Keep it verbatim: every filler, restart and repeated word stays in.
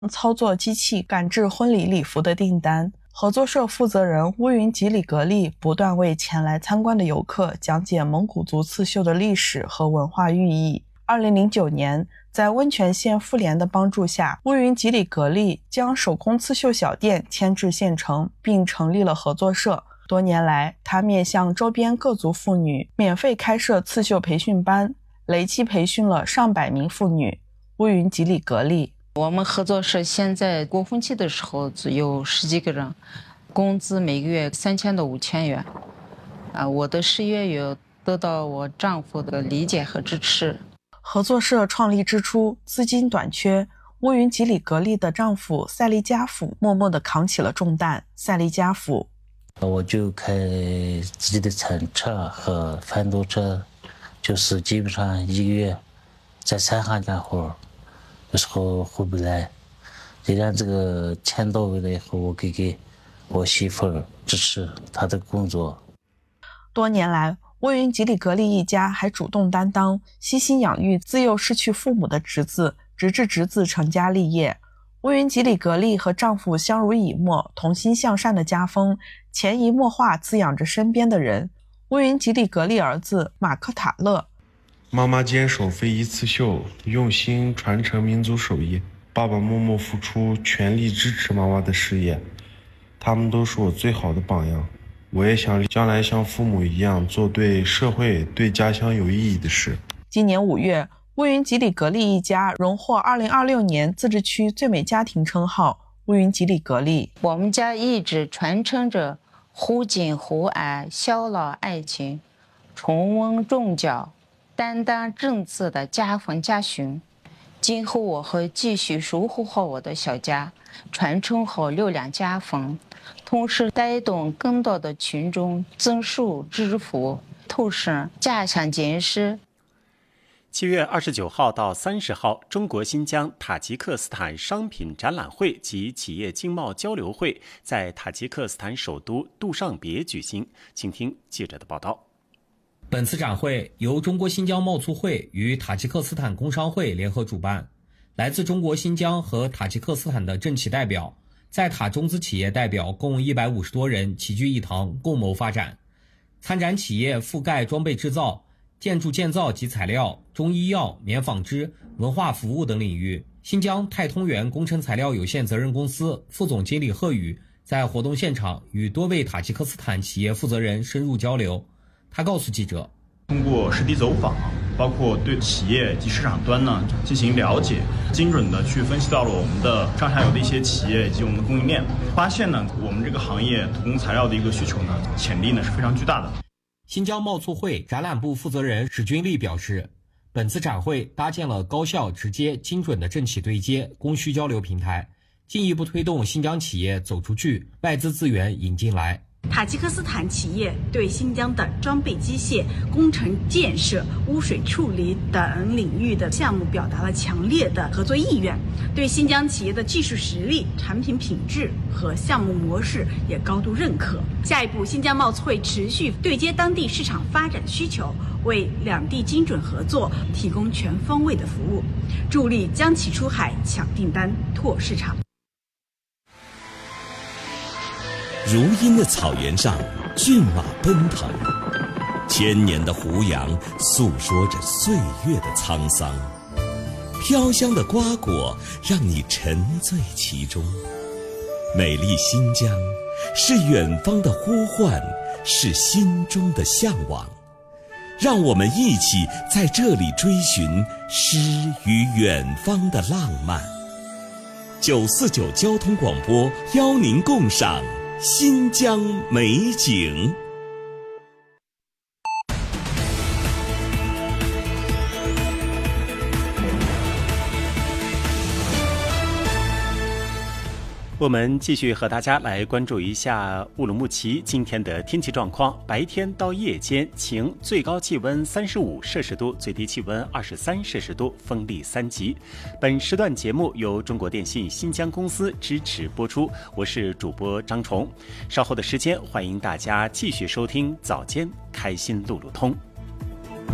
操作机器赶制婚礼礼服的订单。合作社负责人乌云吉里格利不断为前来参观的游客讲解蒙古族刺绣的历史和文化寓意。二零零九年，在温泉县妇联的帮助下，乌云吉里格利将手工刺绣小店迁至县城，并成立了合作社。多年来，他面向周边各族妇女免费开设刺绣培训班，累计培训了上百名妇女。乌云吉里格利， 我们合作社现在过婚期的时候只有十几个人，工资每个月三千到五千元。啊，我的事业有得到我丈夫的理解和支持。 合作社创立之初，资金短缺，乌云吉里格利的丈夫塞利加甫默默地扛起了重担。塞利加甫， 我就开自己的铲车和翻斗车，就是基本上一个月在山上干活，有时候回不来。既然这个钱到位了以后，我给给我媳妇儿支持她的工作。 多年来，乌云吉里格利一家还主动担当，悉心养育自幼失去父母的侄子，直至侄子成家立业。乌云吉里格利和丈夫相濡以沫，同心向善的家风，潜移默化滋养着身边的人。乌云吉里格利儿子马克塔勒， 妈妈坚守非遗刺绣，用心传承民族手艺，爸爸默默付出，全力支持妈妈的事业，他们都是我最好的榜样。我也想将来像父母一样，做对社会、对家乡有意义的事。 今年五月，乌云吉里格利一家荣获二零二六年自治区最美家庭称号。乌云吉里格利， 我们家一直传承着互敬互爱、孝老爱情、崇文重教、担当政策的家风家训。今后我会继续守护好我的小家，传承好优良家风，同时带动更多的群众增收致富，投身家乡建设。 七月二十九号到三十号，中国新疆塔吉克斯坦商品展览会及企业经贸交流会在塔吉克斯坦首都杜尚别举行。请听记者的报道。 本次展会由中国新疆贸促会与塔吉克斯坦工商会联合主办，来自中国新疆和塔吉克斯坦的政企代表、在塔中资企业代表共一百五十多人齐聚一堂，共谋发展。参展企业覆盖装备制造、建筑建造及材料、中医药、棉纺织、文化服务等领域。新疆泰通源工程材料有限责任公司副总经理贺宇在活动现场与多位塔吉克斯坦企业负责人深入交流。他告诉记者， 通过实地走访，包括对企业及市场端呢进行了解，精准的去分析到了我们的上下游的一些企业以及我们的供应链，发现呢我们这个行业土工材料的一个需求呢潜力呢是非常巨大的。 新疆贸促会展览部负责人史军力表示，本次展会搭建了高效、直接、精准的政企对接、供需交流平台，进一步推动新疆企业走出去，外资资源引进来。 塔吉克斯坦企业对新疆的装备机械、工程建设、污水处理等领域的项目表达了强烈的合作意愿，对新疆企业的技术实力、产品品质和项目模式也高度认可。下一步，新疆贸促会持续对接当地市场发展需求，为两地精准合作提供全方位的服务，助力疆企出海抢订单、拓市场。 如茵的草原上，骏马奔腾，千年的胡杨诉说着岁月的沧桑，飘香的瓜果让你沉醉其中。美丽新疆，是远方的呼唤，是心中的向往。让我们一起在这里追寻诗与远方的浪漫。九四九交通广播邀您共赏新疆美景。 我们继续和大家来关注一下乌鲁木齐今天的天气状况。白天到夜间晴，最高气温三十五摄氏度，最低气温二十三摄氏度，风力三级。本时段节目由中国电信新疆公司支持播出，我是主播张崇。稍后的时间，欢迎大家继续收听早间开心路路通。